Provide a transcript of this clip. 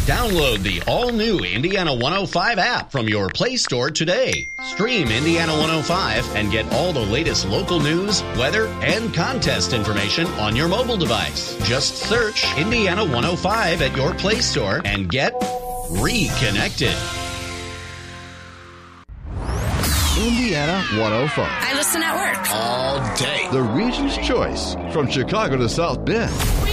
Download the all-new Indiana 105 app from your Play Store today. Stream Indiana 105 and get all the latest local news, weather, and contest information on your mobile device. Just search Indiana 105 at your Play Store and get reconnected. Indiana 105. I listen at work. All day. The region's choice from Chicago to South Bend.